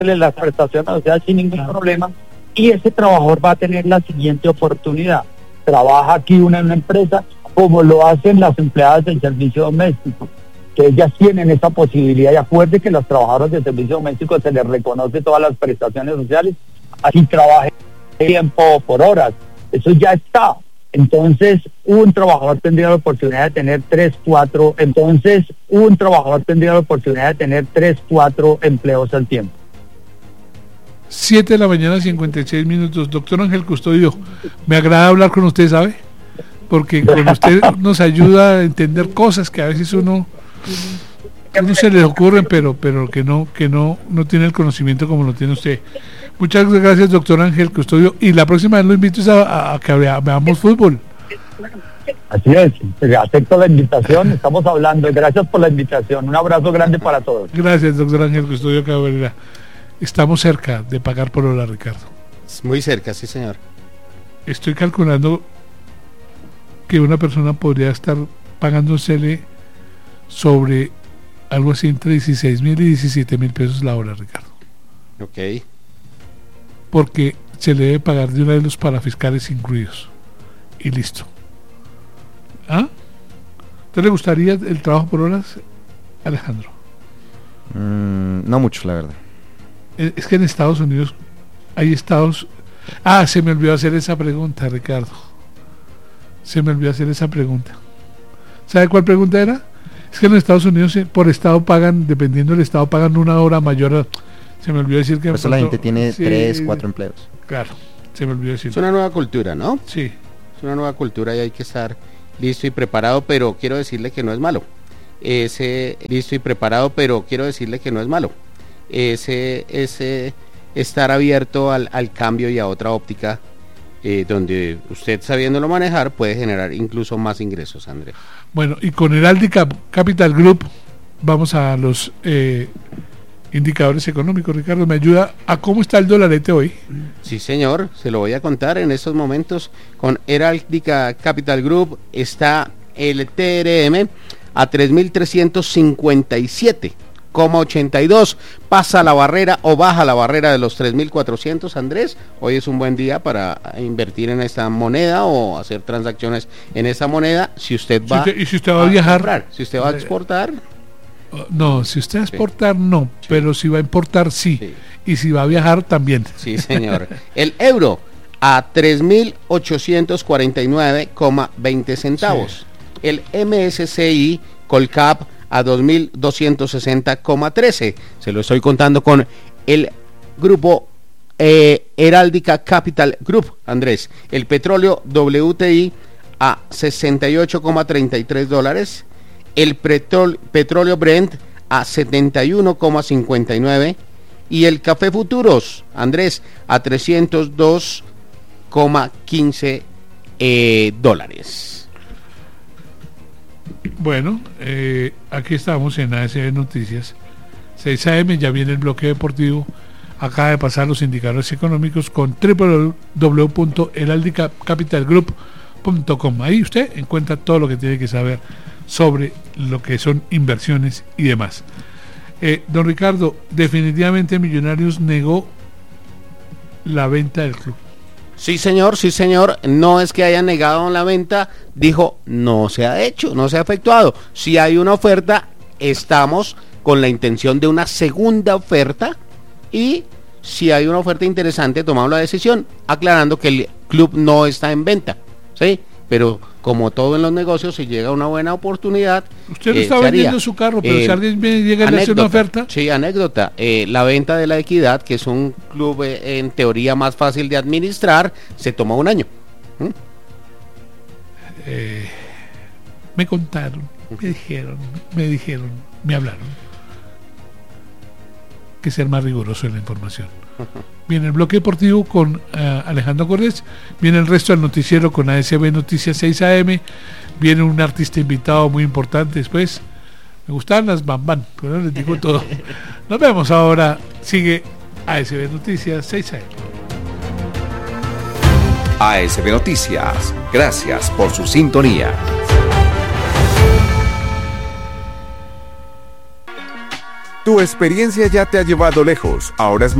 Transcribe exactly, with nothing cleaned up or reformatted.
las prestaciones sociales sin ningún problema, y ese trabajador va a tener la siguiente oportunidad: trabaja aquí una, una empresa, como lo hacen las empleadas del servicio doméstico, que ellas tienen esa posibilidad. Y acuerde que los trabajadores del servicio doméstico se les reconoce todas las prestaciones sociales, así trabaje tiempo por horas, eso ya está. Entonces un trabajador tendría la oportunidad de tener tres, cuatro, entonces un trabajador tendría la oportunidad de tener tres, cuatro empleos al tiempo. siete de la mañana, cincuenta y seis minutos. Doctor Ángel Custodio, me agrada hablar con usted, ¿sabe? Porque con usted nos ayuda a entender cosas que a veces uno, uno se le ocurren, pero pero que no que no no tiene el conocimiento como lo tiene usted. Muchas gracias, doctor Ángel Custodio, y la próxima vez lo invito a, a, a que veamos fútbol. Así es, acepto la invitación, estamos hablando, gracias por la invitación, un abrazo grande para todos. Gracias, doctor Ángel Custodio Cabrera. Estamos cerca de pagar por hora, Ricardo. Muy cerca, sí, señor. Estoy calculando que una persona podría estar pagándosele sobre algo así entre dieciséis mil y diecisiete mil pesos la hora, Ricardo. Ok. Porque se le debe pagar de una de los parafiscales incluidos. Y listo. ¿Ah? ¿Te le gustaría el trabajo por horas, Alejandro? Mm, no mucho, la verdad. Es que en Estados Unidos hay estados... Ah, se me olvidó hacer esa pregunta, Ricardo. Se me olvidó hacer esa pregunta. ¿Sabe cuál pregunta era? Es que en Estados Unidos por estado pagan, dependiendo del estado, pagan una hora mayor a... Se me olvidó decir que... Por eso la gente tiene sí, tres, cuatro empleos. Claro, se me olvidó decir. Es una nueva cultura, ¿no? Sí. Es una nueva cultura y hay que estar listo y preparado, pero quiero decirle que no es malo. Ese listo y preparado, pero quiero decirle que no es malo. Ese, ese estar abierto al, al cambio y a otra óptica, eh, donde usted, sabiéndolo manejar, puede generar incluso más ingresos, Andrés. Bueno, y con Heráldica Capital Group vamos a los... Eh, indicadores económicos. Ricardo, ¿me ayuda a cómo está el dolarete hoy? Sí, señor, se lo voy a contar en estos momentos. Con Heráldica Capital Group está el T R M a tres mil trescientos cincuenta y siete coma ochenta y dos. Pasa la barrera o baja la barrera de los tres mil cuatrocientos, Andrés. Hoy es un buen día para invertir en esta moneda o hacer transacciones en esa moneda. Si usted va, si usted, y si usted va a, a viajar, comprar, si usted va a exportar. No, si usted va a exportar, sí. no, sí. Pero si va a importar, sí. sí. Y si va a viajar, también. Sí, señor. El euro a tres mil ochocientos cuarenta y nueve coma veinte centavos. Sí. El M S C I Colcap a dos mil doscientos sesenta coma trece. Se lo estoy contando con el grupo eh, Heráldica Capital Group, Andrés. El petróleo W T I a sesenta y ocho coma treinta y tres dólares. El petróleo, petróleo Brent a setenta y uno coma cincuenta y nueve y el café futuros, Andrés, a trescientos dos coma quince eh, dólares. Bueno, eh, aquí estamos en A S B Noticias, seis a eme, ya viene el bloque deportivo. Acaba de pasar los indicadores económicos con doble u doble u doble u punto heráldica capital group punto com. Ahí usted encuentra todo lo que tiene que saber sobre lo que son inversiones y demás. Eh, don Ricardo, definitivamente Millonarios negó la venta del club. Sí, señor, sí, señor. No es que haya negado la venta, dijo, no se ha hecho, no se ha efectuado. Si hay una oferta, estamos con la intención de una segunda oferta y si hay una oferta interesante, tomamos la decisión, aclarando que el club no está en venta, ¿sí? Pero como todo en los negocios, si llega una buena oportunidad... Usted no eh, está vendiendo su carro, pero eh, si alguien viene, llega y le hace una oferta... Sí, anécdota. Eh, la venta de La Equidad, que es un club eh, en teoría más fácil de administrar, se tomó un año. ¿Mm? Eh, me contaron, me dijeron, me dijeron, me hablaron. Que ser más riguroso en la información. Viene el bloque deportivo con uh, Alejandro Cortés, viene el resto del noticiero con A S B Noticias seis a eme, viene un artista invitado muy importante después. Me gustan las bambán, pero no les digo todo. Nos vemos ahora, sigue A S B Noticias seis a eme. A S B Noticias, gracias por su sintonía. Tu experiencia ya te ha llevado lejos, ahora es